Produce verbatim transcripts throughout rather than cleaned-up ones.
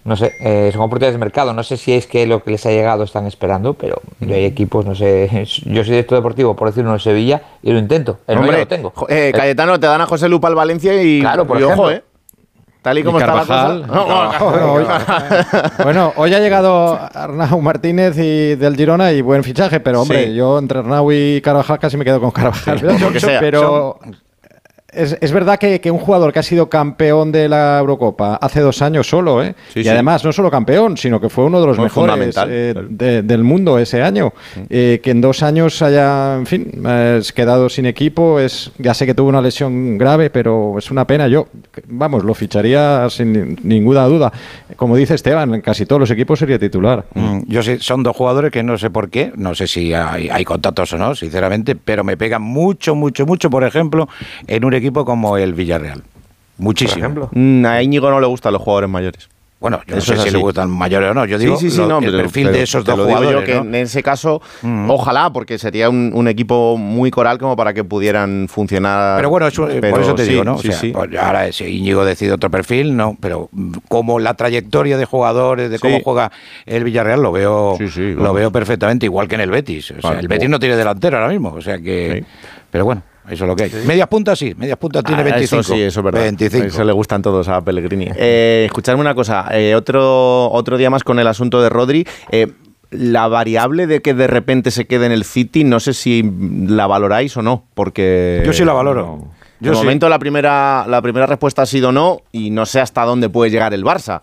no sé, eh, son oportunidades de mercado. No sé si es que lo que les ha llegado están esperando, pero mm. hay equipos, no sé. Yo soy director deportivo, por decirlo, en Sevilla y lo intento. El Hombre, no lo tengo. Eh, Cayetano, te dan a José Lupa al Valencia y, claro, por y ejemplo, ojo, ¿eh? Tal y como y está la cosa. No, no, no, hoy, bueno, hoy ha llegado Arnau Martínez y del Girona y buen fichaje, pero hombre, sí. yo entre Arnau y Carvajal casi me quedo con Carvajal. Sí, que sea, pero son... es, es verdad que, que un jugador que ha sido campeón de la Eurocopa hace dos años solo, ¿eh? Sí, y sí. además no solo campeón, sino que fue uno de los Muy mejores eh, claro. de, del mundo ese año. Sí. Eh, que en dos años haya, en fin, eh, quedado sin equipo, es ya sé que tuvo una lesión grave, pero es una pena. Yo, vamos, lo ficharía sin ninguna duda. Como dice Esteban, en casi todos los equipos sería titular. Mm, yo sé, son dos jugadores que no sé por qué, no sé si hay, hay contactos o no, sinceramente, pero me pegan mucho, mucho, mucho, por ejemplo, en un equipo como el Villarreal. Muchísimo. Por ejemplo. A Íñigo no le gustan los jugadores mayores. Bueno, yo Eso no sé si le gustan mayores o no. Yo digo sí, sí, sí, lo, no, el pero, perfil pero, de esos dos dos jugadores. Yo jugadores, que ¿no? En ese caso, mm. ojalá, porque sería un, un equipo muy coral como para que pudieran funcionar. Pero bueno, eso, pero por eso te sí, digo, ¿no? Sí, o sea, sí. Pues ahora si Íñigo decide otro perfil, no, pero como la trayectoria de jugadores, de cómo sí. juega el Villarreal, lo veo, sí, sí, lo veo perfectamente, igual que en el Betis. O sea, vale, el Betis no tiene delantero ahora mismo, o sea que, sí. pero bueno. Eso es lo que hay. Sí. Medias puntas sí, medias puntas tiene ah, veinticinco. Eso sí, eso es verdad. veinticinco. Eso le gustan todos a Pellegrini. Eh, escuchadme una cosa, eh, otro, otro día más con el asunto de Rodri. Eh, la variable de que de repente se quede en el City, no sé si la valoráis o no, porque... Yo sí la valoro. No. Yo de sí. momento la primera, la primera respuesta ha sido no, y no sé hasta dónde puede llegar el Barça.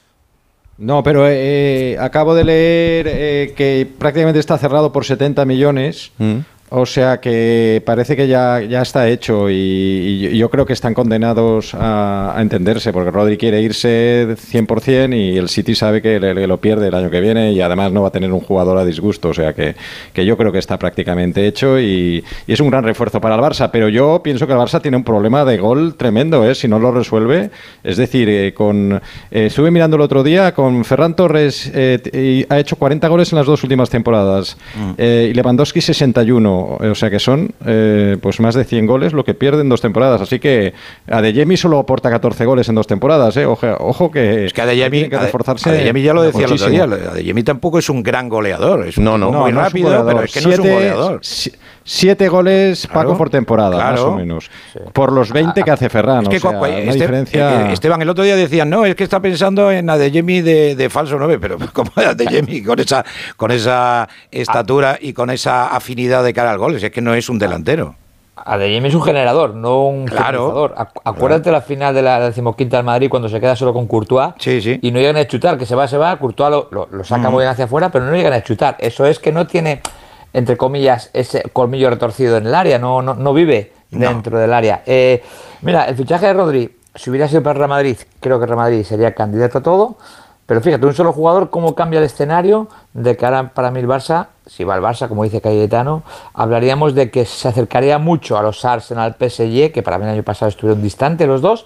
No, pero eh, acabo de leer eh, que prácticamente está cerrado por setenta millones. Mm. O sea que parece que ya, ya está hecho y, y yo creo que están condenados a, a entenderse, porque Rodri quiere irse cien por ciento y el City sabe que le, le lo pierde el año que viene y además no va a tener un jugador a disgusto. O sea que, que yo creo que está prácticamente hecho y, y es un gran refuerzo para el Barça, pero yo pienso que el Barça tiene un problema de gol tremendo, ¿eh? Si no lo resuelve. Es decir, eh, con eh, estuve mirando el otro día, con Ferran Torres eh, ha hecho cuarenta goles en las dos últimas temporadas mm. eh, y Lewandowski sesenta y uno. O sea que son eh, pues más de cien goles lo que pierde en dos temporadas. Así que Adeyemi solo aporta catorce goles en dos temporadas. ¿eh? Ojo, ojo que, es que Adeyemi, tiene que reforzarse. Adeyemi ya lo decía muchísimo. el otro día. Adeyemi tampoco es un gran goleador. Es un no, no, muy no, rápido, no pero es que siete, no es un goleador. Siete goles, claro, Paco, por temporada, claro, más o menos. Sí. Por los veinte que hace Ferran. Es que o sea, este, una diferencia... Esteban, el otro día decían, no, es que está pensando en Adeyemi de, de falso nueve, pero como Adeyemi con esa, con esa estatura y con esa afinidad de cara al gol, es que no es un delantero. Adeyemi es un generador, no un claro, finalizador. Acuérdate claro. la final de la decimoquinta del Madrid cuando se queda solo con Courtois sí, sí. y no llegan a chutar, que se va, se va, Courtois lo, lo, lo saca mm. muy bien hacia afuera, pero no llegan a chutar. Eso es que no tiene, entre comillas, ese colmillo retorcido en el área, no, no, no vive dentro no. del área. Eh, mira, el fichaje de Rodri, si hubiera sido para el Real Madrid, creo que el Real Madrid sería candidato a todo, pero fíjate, un solo jugador, cómo cambia el escenario de que ahora para mí el Barça, si va al Barça, como dice Cayetano, hablaríamos de que se acercaría mucho a los Arsenal, P S G, que para mí el año pasado estuvieron distantes los dos,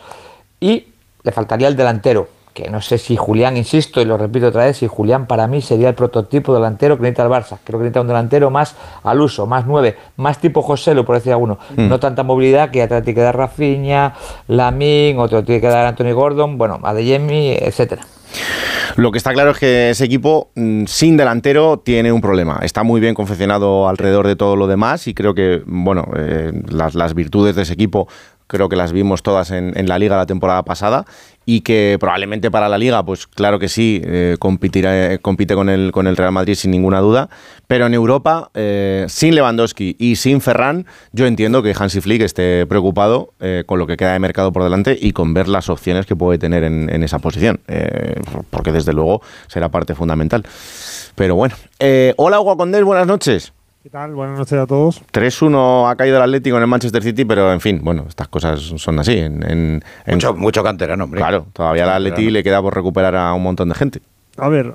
y le faltaría el delantero, que no sé si Julián, insisto y lo repito otra vez, si Julián para mí sería el prototipo delantero que necesita el Barça. Creo que necesita un delantero más al uso, más nueve, más tipo Joselu, por decir alguno. Mm. No tanta movilidad, que ya te tiene que dar Rafinha, Lamine, otro tiene que dar Anthony Gordon, bueno, Adeyemi, etcétera. Lo que está claro es que ese equipo sin delantero tiene un problema. Está muy bien confeccionado alrededor de todo lo demás y creo que, bueno, eh, las, las virtudes de ese equipo creo que las vimos todas en, en la Liga la temporada pasada y que probablemente para la Liga, pues claro que sí, eh, competirá, compite con el, con el Real Madrid sin ninguna duda, pero en Europa, eh, sin Lewandowski y sin Ferran, yo entiendo que Hansi Flick esté preocupado eh, con lo que queda de mercado por delante y con ver las opciones que puede tener en, en esa posición, eh, porque desde luego será parte fundamental. Pero bueno, eh, hola Hugo Condés, buenas noches. ¿Qué tal? Buenas noches a todos. tres uno ha caído el Atlético en el Manchester City, pero en fin, bueno, estas cosas son así. En, en, mucho, en, mucho canterano, hombre. Claro, todavía al Atleti le queda por recuperar a un montón de gente. A ver,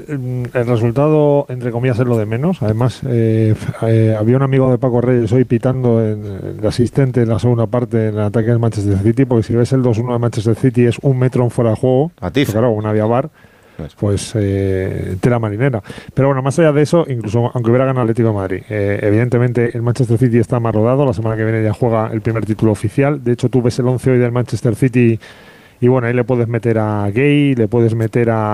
el resultado, entre comillas, es lo de menos. Además, eh, eh, había un amigo de Paco Reyes hoy pitando en, de asistente en la segunda parte en el ataque del Manchester City, porque si ves el dos uno de Manchester City es un metro fuera de juego. A ti. Claro, una vía bar. Pues eh, tela marinera. Pero bueno, más allá de eso, incluso aunque hubiera ganado el Atlético de Madrid, eh, evidentemente el Manchester City está más rodado. La semana que viene ya juega el primer título oficial. De hecho, tú ves el once hoy del Manchester City y bueno, ahí le puedes meter a Gay, le puedes meter a